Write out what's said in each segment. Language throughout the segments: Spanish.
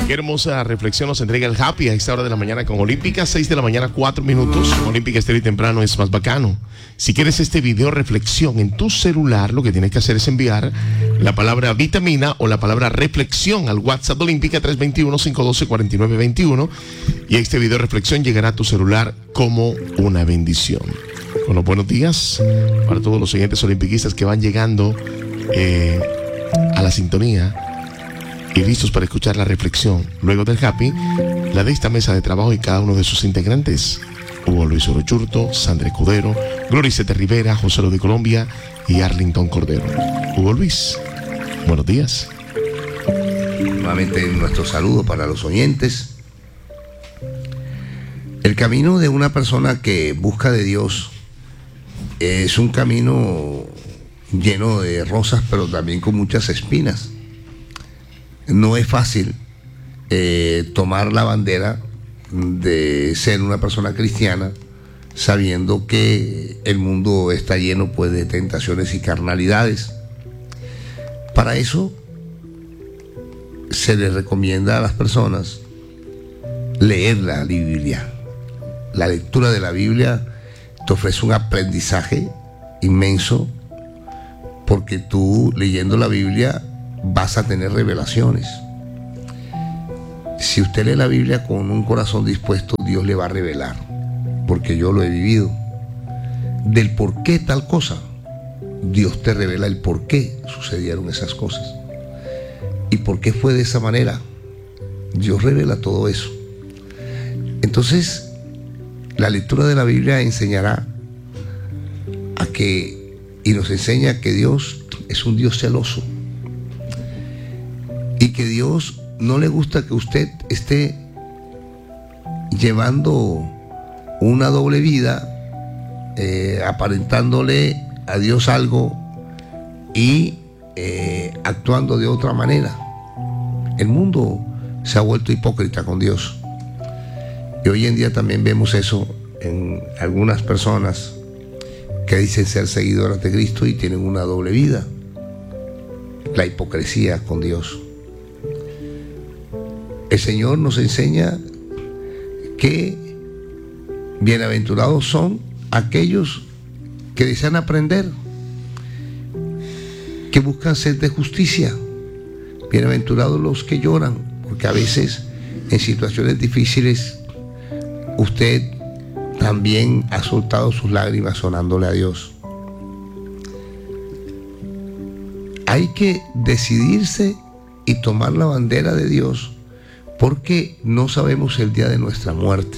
Qué hermosa reflexión nos entrega el Happy a esta hora de la mañana con Olímpica, 6 de la mañana, 4 minutos. Olímpica Estéreo y temprano es más bacano. Si quieres este video reflexión en tu celular, lo que tienes que hacer es enviar la palabra vitamina o la palabra reflexión al WhatsApp de Olímpica 321-512-4921 y este video reflexión llegará a tu celular como una bendición. Bueno, buenos días para todos los oyentes olimpiquistas que van llegando a la sintonía y listos para escuchar la reflexión luego del Happy, la de esta mesa de trabajo y cada uno de sus integrantes: Hugo Luis Orochurto, Sandra Escudero, Gloricete Rivera, José Lo de Colombia y Arlington Cordero. Hugo Luis, buenos días. Nuevamente nuestro saludo para los oyentes. El camino de una persona que busca de Dios es un camino lleno de rosas, pero también con muchas espinas. No es fácil tomar la bandera de ser una persona cristiana sabiendo que el mundo está lleno pues de tentaciones y carnalidades. Para eso se les recomienda a las personas leer la Biblia. La lectura de la Biblia te ofrece un aprendizaje inmenso, porque tú, leyendo la Biblia, vas a tener revelaciones. Si usted lee la Biblia con un corazón dispuesto, Dios le va a revelar, porque yo lo he vivido, del por qué tal cosa. Dios te revela el por qué sucedieron esas cosas y por qué fue de esa manera. Dios revela todo eso. Entonces, la lectura de la Biblia enseñará y nos enseña que Dios es un Dios celoso y que Dios no le gusta que usted esté llevando una doble vida, aparentándole a Dios algo y actuando de otra manera. El mundo se ha vuelto hipócrita con Dios. Y hoy en día también vemos eso en algunas personas que dicen ser seguidoras de Cristo y tienen una doble vida. La hipocresía con Dios. El Señor nos enseña que bienaventurados son aquellos que desean aprender, que buscan sed de justicia. Bienaventurados los que lloran, porque a veces en situaciones difíciles usted también ha soltado sus lágrimas sonándole a Dios. Hay que decidirse y tomar la bandera de Dios, porque no sabemos el día de nuestra muerte.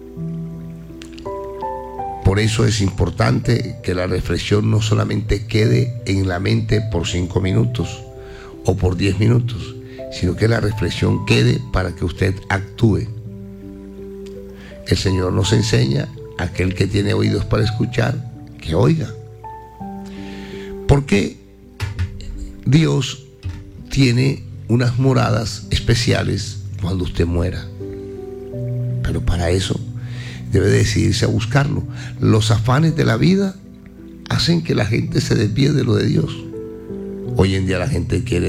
Por eso es importante que la reflexión no solamente quede en la mente por 5 minutos o por 10 minutos, sino que la reflexión quede para que usted actúe. El Señor nos enseña: aquel que tiene oídos para escuchar, que oiga. Porque Dios tiene unas moradas especiales cuando usted muera, pero para eso debe decidirse a buscarlo. Los afanes de la vida hacen que la gente se desvíe de lo de Dios. Hoy en día la gente quiere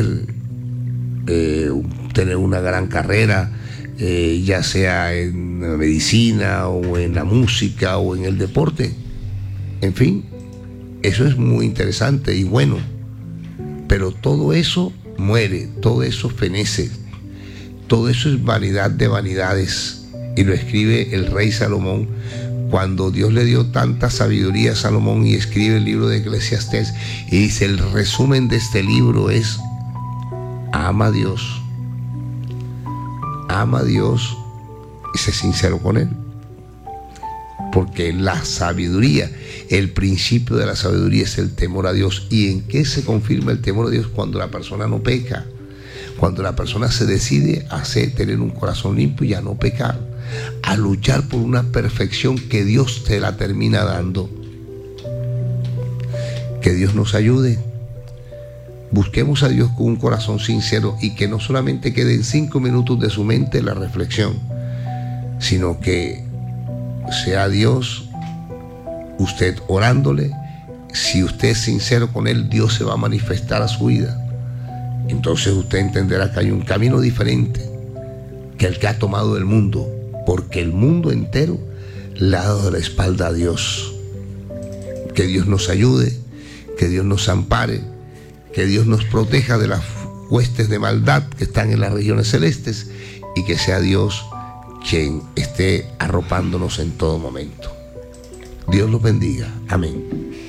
tener una gran carrera, ya sea en la medicina o en la música o en el deporte. En fin, eso es muy interesante y bueno, pero todo eso muere, todo eso fenece, todo eso es vanidad de vanidades. Y lo escribe el rey Salomón cuando Dios le dio tanta sabiduría a Salomón, y escribe el libro de Eclesiastés y dice: el resumen de este libro es: ama a Dios y sé sincero con Él. Porque la sabiduría, el principio de la sabiduría es el temor a Dios. ¿Y en qué se confirma el temor a Dios? Cuando la persona no peca, cuando la persona se decide a tener un corazón limpio y a no pecar, a luchar por una perfección que Dios te la termina dando. Que Dios nos ayude. Busquemos a Dios con un corazón sincero y que no solamente quede en 5 minutos de su mente la reflexión, sino que sea Dios, usted orándole. Si usted es sincero con Él, Dios se va a manifestar a su vida. Entonces usted entenderá que hay un camino diferente que el que ha tomado el mundo, porque el mundo entero le ha dado la espalda a Dios. Que Dios nos ayude, que Dios nos ampare, que Dios nos proteja de las huestes de maldad que están en las regiones celestes, y que sea Dios quien esté arropándonos en todo momento. Dios los bendiga. Amén.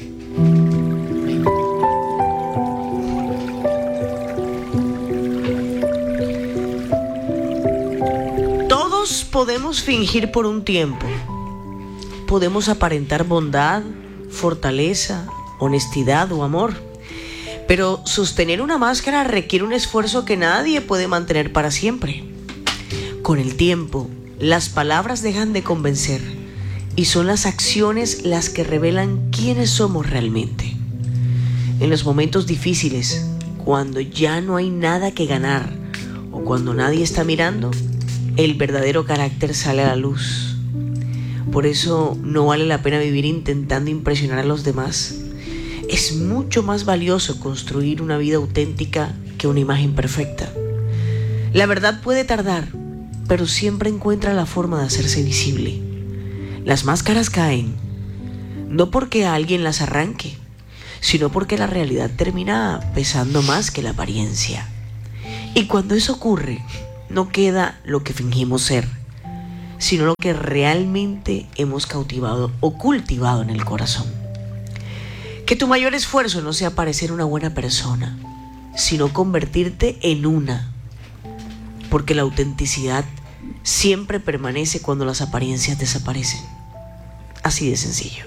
Todos podemos fingir por un tiempo. Podemos aparentar bondad, fortaleza, honestidad o amor. Pero sostener una máscara requiere un esfuerzo que nadie puede mantener para siempre. Con el tiempo, las palabras dejan de convencer y son las acciones las que revelan quiénes somos realmente. En los momentos difíciles, cuando ya no hay nada que ganar o cuando nadie está mirando, el verdadero carácter sale a la luz. Por eso no vale la pena vivir intentando impresionar a los demás. Es mucho más valioso construir una vida auténtica que una imagen perfecta. La verdad puede tardar, pero siempre encuentra la forma de hacerse visible. Las máscaras caen, no porque alguien las arranque, sino porque la realidad termina pesando más que la apariencia. Y cuando eso ocurre, no queda lo que fingimos ser, sino lo que realmente hemos cautivado o cultivado en el corazón. Que tu mayor esfuerzo no sea parecer una buena persona, sino convertirte en una, porque la autenticidad siempre permanece cuando las apariencias desaparecen. Así de sencillo.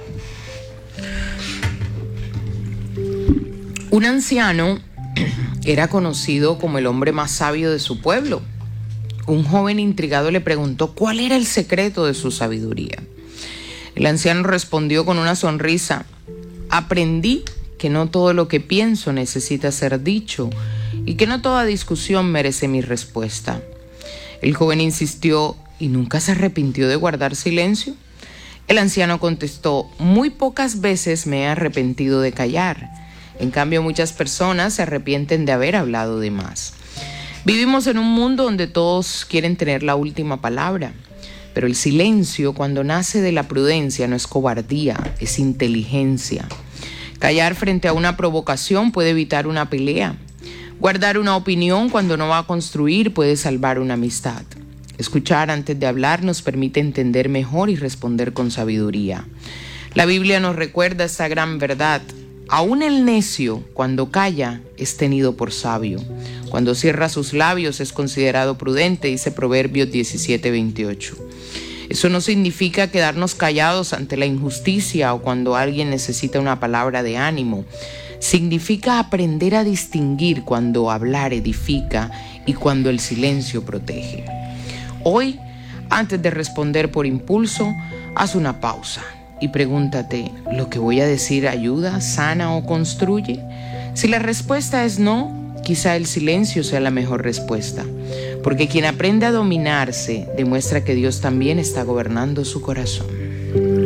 Un anciano era conocido como el hombre más sabio de su pueblo. Un joven intrigado le preguntó cuál era el secreto de su sabiduría. El anciano respondió con una sonrisa: aprendí que no todo lo que pienso necesita ser dicho y que no toda discusión merece mi respuesta. El joven insistió: ¿y nunca se arrepintió de guardar silencio? El anciano contestó: muy pocas veces me he arrepentido de callar. En cambio, muchas personas se arrepienten de haber hablado de más. Vivimos en un mundo donde todos quieren tener la última palabra, pero el silencio, cuando nace de la prudencia, no es cobardía, es inteligencia. Callar frente a una provocación puede evitar una pelea. Guardar una opinión cuando no va a construir puede salvar una amistad. Escuchar antes de hablar nos permite entender mejor y responder con sabiduría. La Biblia nos recuerda esta gran verdad: aún el necio, cuando calla, es tenido por sabio. Cuando cierra sus labios es considerado prudente, dice Proverbios 17:28. Eso no significa quedarnos callados ante la injusticia o cuando alguien necesita una palabra de ánimo. Significa aprender a distinguir cuando hablar edifica y cuando el silencio protege. Hoy, antes de responder por impulso, haz una pausa y pregúntate: ¿lo que voy a decir ayuda, sana o construye? Si la respuesta es no, quizá el silencio sea la mejor respuesta, porque quien aprende a dominarse demuestra que Dios también está gobernando su corazón.